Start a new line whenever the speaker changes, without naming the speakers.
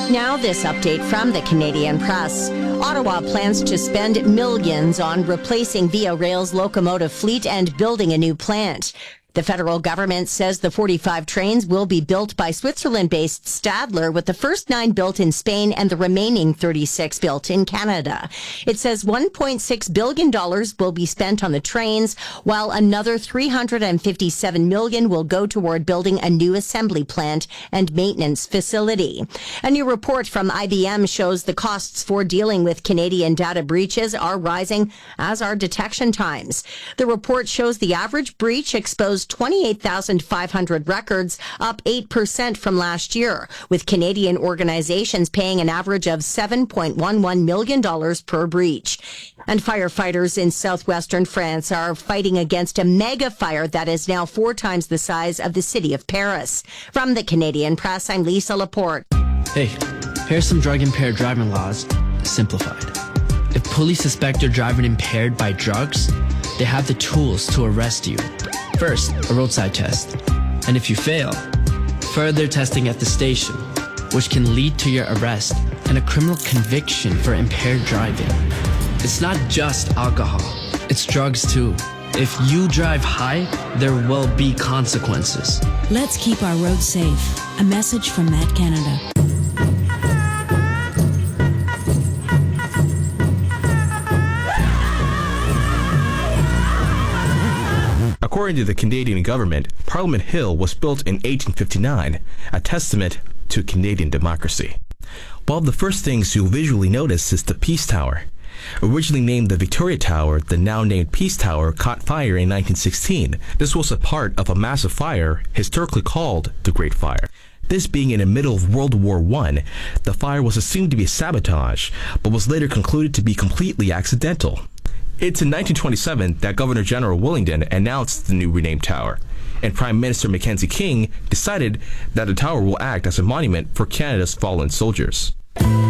Now this update from the Canadian Press. Ottawa plans to spend millions on replacing Via Rail's locomotive fleet and building a new plant. The federal government says the 45 trains will be built by Switzerland-based Stadler, with the first 9 built in Spain and the remaining 36 built in Canada. It says $1.6 billion will be spent on the trains, while another $357 million will go toward building a new assembly plant and maintenance facility. A new report from IBM shows the costs for dealing with Canadian data breaches are rising, as are detection times. The report shows the average breach exposed 28,500 records, up 8% from last year, with Canadian organizations paying an average of $7.11 million per breach. And firefighters in southwestern France are fighting against a mega fire that is now 4 times the size of the city of Paris. From the Canadian Press, I'm Lisa Laporte.
Hey, here's some drug-impaired driving laws, simplified. If police suspect you're driving impaired by drugs, they have the tools to arrest you. First, a roadside test. And if you fail, further testing at the station, which can lead to your arrest and a criminal conviction for impaired driving. It's not just alcohol, it's drugs too. If you drive high, there will be consequences.
Let's keep our roads safe. A message from Matt Canada.
According to the Canadian government, Parliament Hill was built in 1859, a testament to Canadian democracy. One of the first things you'll visually notice is the Peace Tower. Originally named the Victoria Tower, the now named Peace Tower caught fire in 1916. This was a part of a massive fire, historically called the Great Fire. This being in the middle of World War I, the fire was assumed to be sabotage, but was later concluded to be completely accidental. It's in 1927 that Governor General Willingdon announced the new renamed tower, and Prime Minister Mackenzie King decided that the tower will act as a monument for Canada's fallen soldiers.